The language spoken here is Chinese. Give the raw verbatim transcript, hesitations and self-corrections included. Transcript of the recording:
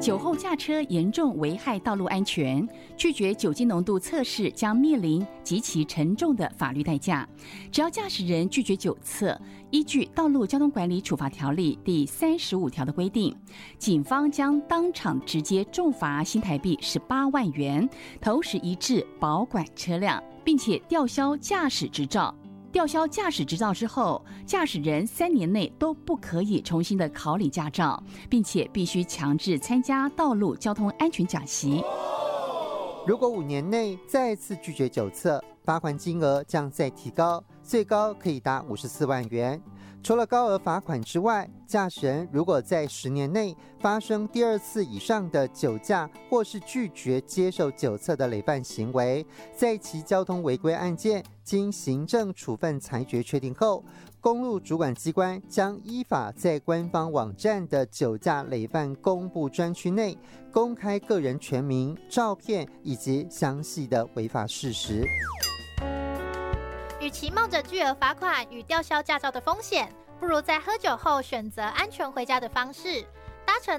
酒后驾车严重危害道路安全，拒绝酒精浓度测试将面临极其沉重的法律代价。只要驾驶人拒绝酒测，依据《道路交通管理处罚条例》第三十五条的规定，警方将当场直接重罚新台币十八万元，同时移至保管车辆，并且吊销驾驶执照。吊销驾驶执照之后，驾驶人三年内都不可以重新的考领驾照，并且必须强制参加道路交通安全讲习。 如果五年内再次拒绝酒测，罚款金额将再提高，最高可以达五十四万元。除了高额罚款之外，驾驶人如果在十年内发生第二次以上的酒驾或是拒绝接受酒测的累犯行为，在其交通违规案件经行政处分裁决确定后，公路主管机关将依法在官方网站的酒驾累犯公布专区内公开个人全名、照片以及详细的违法事实。 与其冒着巨额罚款与吊销驾照的风险，不如在喝酒后选择安全回家的方式，搭乘